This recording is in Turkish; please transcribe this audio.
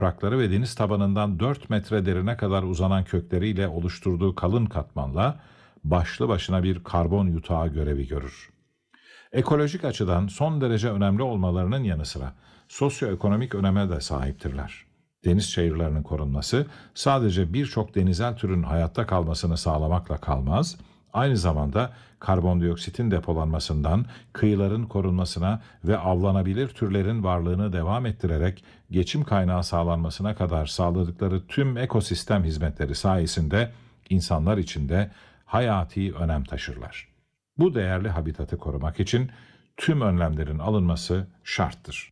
Yaprakları ve deniz tabanından 4 metre derine kadar uzanan kökleriyle oluşturduğu kalın katmanla başlı başına bir karbon yutağı görevi görür. Ekolojik açıdan son derece önemli olmalarının yanı sıra sosyoekonomik öneme de sahiptirler. Deniz çayırlarının korunması sadece birçok denizel türün hayatta kalmasını sağlamakla kalmaz, aynı zamanda karbondioksitin depolanmasından kıyıların korunmasına ve avlanabilir türlerin varlığını devam ettirerek geçim kaynağı sağlanmasına kadar sağladıkları tüm ekosistem hizmetleri sayesinde insanlar için de hayati önem taşırlar. Bu değerli habitatı korumak için tüm önlemlerin alınması şarttır.